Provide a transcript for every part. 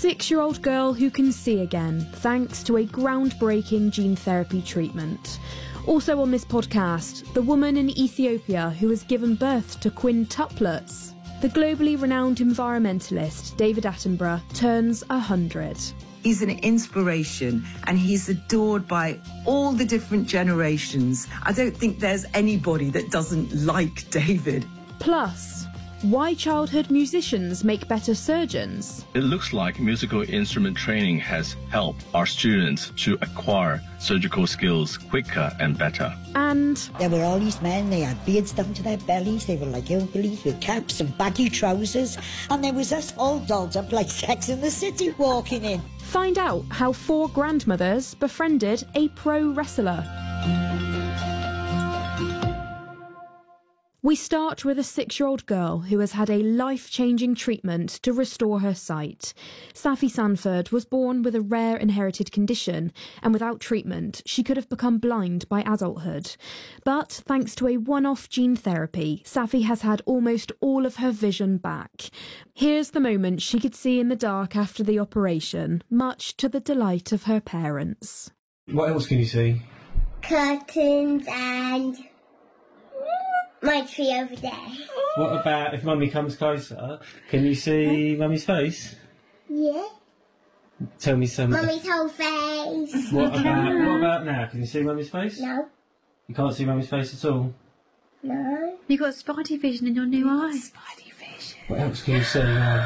6-year-old girl who can see again thanks to a groundbreaking gene therapy treatment. Also on this podcast, the woman in Ethiopia who has given birth to quintuplets. The globally renowned environmentalist David Attenborough turns 100. He's an inspiration and he's adored by all the different generations. I don't think there's anybody that doesn't like David. Plus, why childhood musicians make better surgeons. It looks like musical instrument training has helped our students to acquire surgical skills quicker and better. And there were all these men, they had beards down to their bellies, they were like hillbillies with caps and baggy trousers, and there was us all dolled up like Sex in the City walking in. Find out how 4 grandmothers befriended a pro wrestler. We start with a 6-year-old girl who has had a life-changing treatment to restore her sight. Safi Sanford was born with a rare inherited condition, and without treatment, she could have become blind by adulthood. But thanks to a one-off gene therapy, Safi has had almost all of her vision back. Here's the moment she could see in the dark after the operation, much to the delight of her parents. What else can you see? Curtains and my tree over there. What about if Mummy comes closer? Can you see Mummy's face? Yeah. Tell me some. Mummy's whole face. What about now? Can you see Mummy's face? No. You can't see Mummy's face at all? No. You got spidey vision in your new eye. Spidey vision. What else can you see now?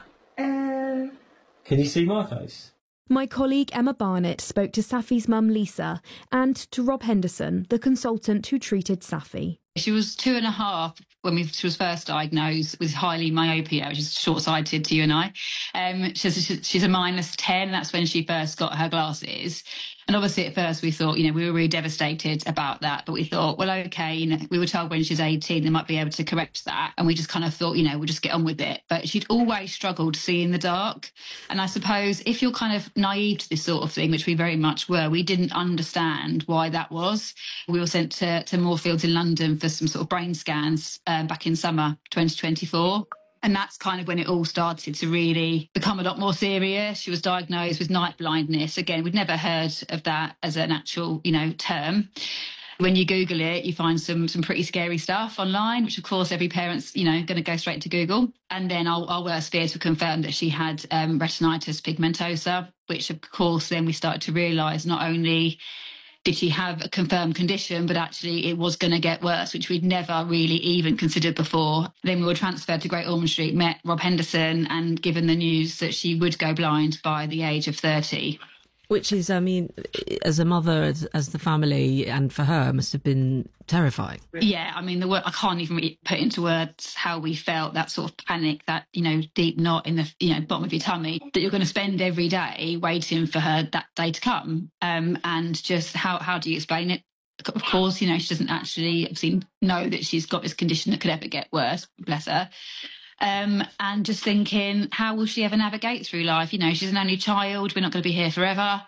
Can you see my face? My colleague Emma Barnett spoke to Safi's mum Lisa and to Rob Henderson, the consultant who treated Safi. She was 2.5 when she was first diagnosed with highly myopia, which is short-sighted to you and I. She's a -10. That's when she first got her glasses. And obviously at first we thought, we were really devastated about that. But we thought, well, OK, we were told when she's 18 they might be able to correct that. And we just kind of thought, we'll just get on with it. But she'd always struggled to see in the dark. And I suppose if you're kind of naive to this sort of thing, which we very much were, we didn't understand why that was. We were sent to Moorfields in London for some sort of brain scans back in summer 2024. And that's kind of when it all started to really become a lot more serious. She was diagnosed with night blindness. Again, we'd never heard of that as an actual, term. When you Google it, you find some pretty scary stuff online, which of course every parent's, going to go straight to Google. And then our worst fears were confirmed that she had retinitis pigmentosa, which of course then we started to realise not only did she have a confirmed condition, but actually it was going to get worse, which we'd never really even considered before. Then we were transferred to Great Ormond Street, met Rob Henderson, and given the news that she would go blind by the age of 30. Which is, as a mother, as the family, and for her, must have been terrifying. Yeah, I can't even really put into words how we felt, that sort of panic, that, deep knot in the, bottom of your tummy, that you're going to spend every day waiting for her that day to come. And just how do you explain it? Of course, she doesn't actually obviously know that she's got this condition that could ever get worse, bless her. And just thinking, how will she ever navigate through life? She's an only child. We're not going to be here forever.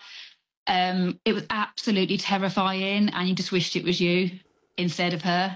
It was absolutely terrifying, and you just wished it was you instead of her.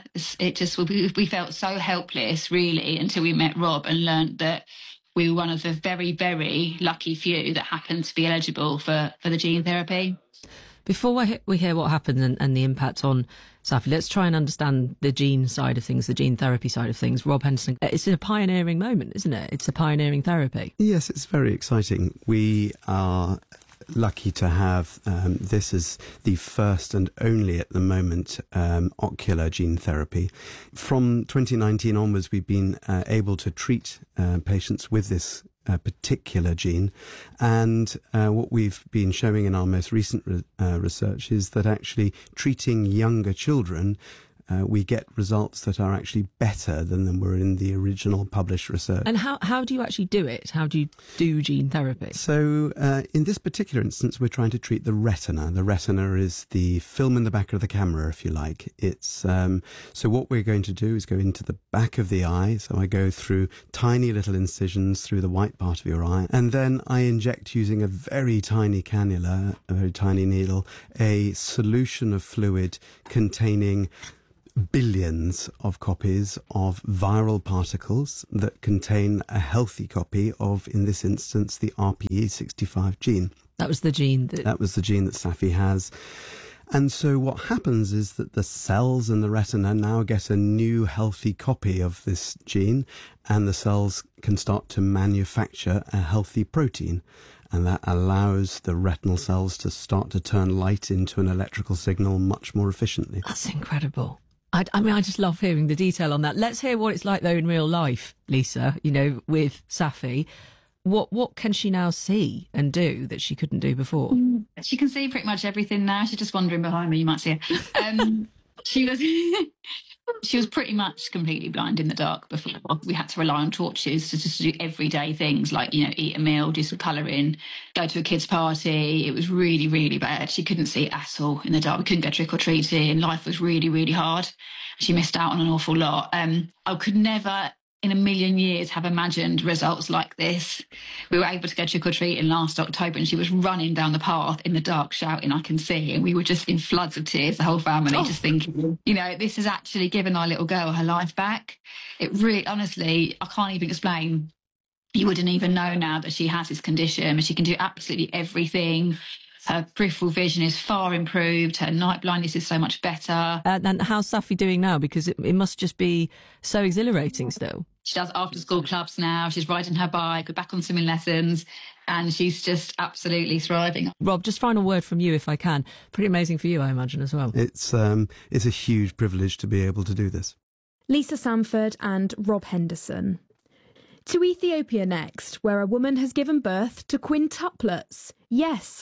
We felt so helpless, really, until we met Rob and learnt that we were one of the very, very lucky few that happened to be eligible for the gene therapy. Before we hear what happened and the impact on Safi, let's try and understand the gene side of things, the gene therapy side of things. Rob Henderson, it's a pioneering moment, isn't it? It's a pioneering therapy. Yes, it's very exciting. We are lucky to have this as the first and only at the moment ocular gene therapy. From 2019 onwards, we've been able to treat patients with this particular gene, and what we've been showing in our most recent research is that actually treating younger children we get results that are actually better than were in the original published research. And how do you actually do it? How do you do gene therapy? So in this particular instance, we're trying to treat the retina. The retina is the film in the back of the camera, if you like. It's so what we're going to do is go into the back of the eye. So I go through tiny little incisions through the white part of your eye, and then I inject using a very tiny cannula, a very tiny needle, a solution of fluid containing billions of copies of viral particles that contain a healthy copy of, in this instance, the RPE65 gene. That was the gene that was the gene that Safi has. And so what happens is that the cells in the retina now get a new healthy copy of this gene, and the cells can start to manufacture a healthy protein. And that allows the retinal cells to start to turn light into an electrical signal much more efficiently. That's incredible. I mean, I just love hearing the detail on that. Let's hear what it's like, though, in real life, Lisa, you know, with Safi. What can she now see and do that she couldn't do before? She can see pretty much everything now. She's just wandering behind me. You might see her. She was pretty much completely blind in the dark before. We had to rely on torches to just do everyday things like, you know, eat a meal, do some colouring, go to a kid's party. It was really, really bad. She couldn't see at all in the dark. We couldn't go trick-or-treating. Life was really, really hard. She missed out on an awful lot. I could never in a million years have imagined results like this. We were able to go trick-or-treating last October and she was running down the path in the dark shouting, "I can see," and we were just in floods of tears, the whole family, just thinking, you know, this has actually given our little girl her life back. It really, honestly, I can't even explain. You wouldn't even know now that she has this condition, but she can do absolutely everything. Her peripheral vision is far improved. Her night blindness is so much better. And how's Safi doing now? Because it must just be so exhilarating still. She does after-school clubs now. She's riding her bike. We're back on swimming lessons. And she's just absolutely thriving. Rob, just final word from you, if I can. Pretty amazing for you, I imagine, as well. It's a huge privilege to be able to do this. Lisa Samford and Rob Henderson. To Ethiopia next, where a woman has given birth to quintuplets. Yes,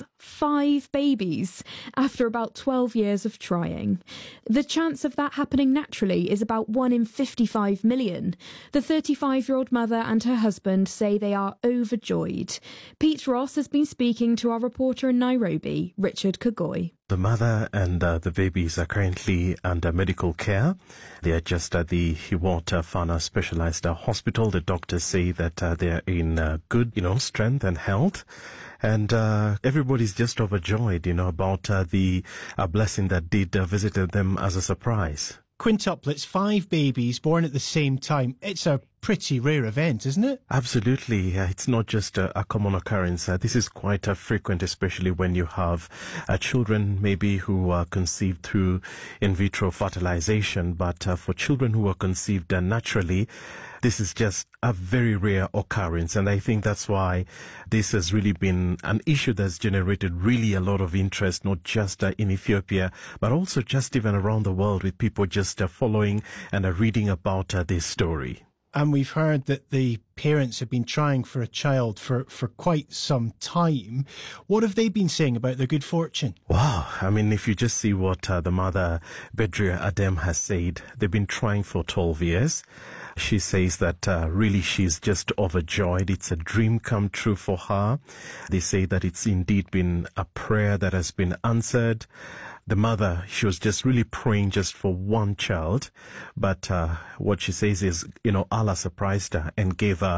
5 babies, after about 12 years of trying. The chance of that happening naturally is about 1 in 55 million. The 35-year-old mother and her husband say they are overjoyed. Pete Ross has been speaking to our reporter in Nairobi, Richard Kagoi. The mother and the babies are currently under medical care. They are just at the Hiwot Fana Specialized Hospital. The doctors say that they are in good, strength and health. And everybody's just overjoyed, about the blessing that did visited them as a surprise. Quintuplets, 5 babies born at the same time. It's a pretty rare event, isn't it? Absolutely. It's not just a common occurrence. This is quite frequent, especially when you have children maybe who are conceived through in vitro fertilization. But for children who are conceived naturally, this is just a very rare occurrence. And I think that's why this has really been an issue that's generated really a lot of interest, not just in Ethiopia, but also just even around the world, with people just following and reading about this story. And we've heard that the parents have been trying for a child for quite some time. What have they been saying about their good fortune? Wow. I mean, if you just see what the mother, Bedria Adem, has said, they've been trying for 12 years. She says that really she's just overjoyed. It's a dream come true for her. They say that it's indeed been a prayer that has been answered. The mother, she was just really praying just for one child. But what she says is, Allah surprised her and gave her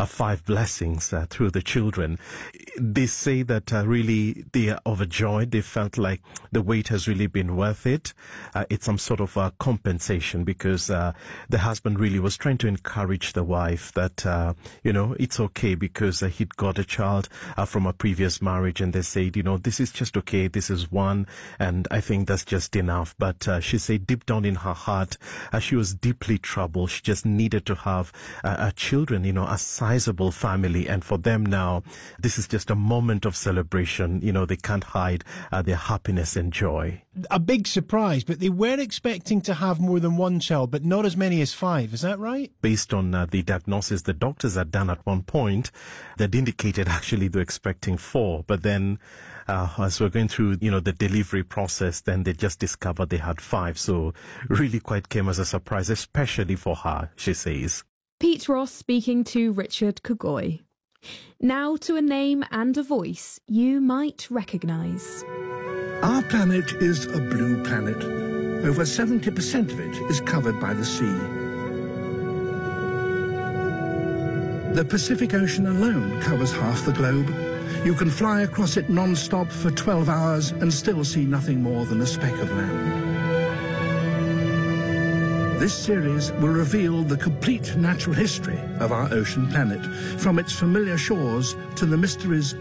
5 blessings through the children. They say that really they are overjoyed. They felt like the wait has really been worth it. It's some sort of compensation, because the husband really was trying to encourage the wife that, it's okay, because he'd got a child from a previous marriage, and they said, this is just okay. This is one. And I think that's just enough. But she said deep down in her heart, she was deeply troubled. She just needed to have children, a sizable family. And for them now, this is just a moment of celebration. They can't hide their happiness and joy. A big surprise, but they were expecting to have more than one child, but not as many as 5. Is that right? Based on the diagnosis the doctors had done at one point, that indicated actually they were expecting 4. But then as we're going through, the delivery process, then they just discovered they had 5. So really quite came as a surprise, especially for her, she says. Pete Ross speaking to Richard Kagoi. Now to a name and a voice you might recognise. Our planet is a blue planet. Over 70% of it is covered by the sea. The Pacific Ocean alone covers half the globe. You can fly across it non-stop for 12 hours and still see nothing more than a speck of land. This series will reveal the complete natural history of our ocean planet, from its familiar shores to the mysteries